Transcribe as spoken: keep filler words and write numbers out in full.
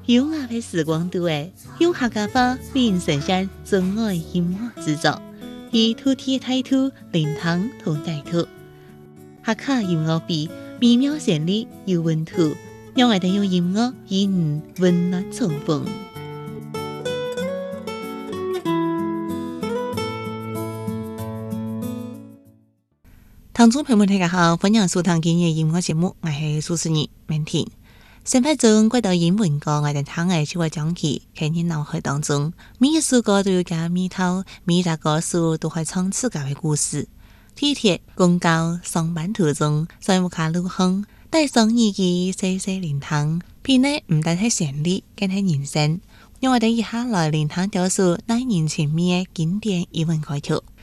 优雅的时光度诶，用客家话变成山真爱音乐制作，以土地态度灵堂同带土，客家音乐比美妙旋律有温度，让我哋用音乐与你温暖重逢。听众朋友们大家好，欢迎收聽今日音樂節目，我係主持人明婷。生活中歸到英文歌，我哋聽嘅就會講起，喺你腦海當中，每一首歌都有個味道，每一個歌手都會唱自家嘅故事。地鐵、公交、上班途中，在無卡路行，帶上耳機細細聆聽，片呢唔單係旋律，更係人生。讓我哋一下來聆聽掉首耐人尋味嘅經典英文歌曲。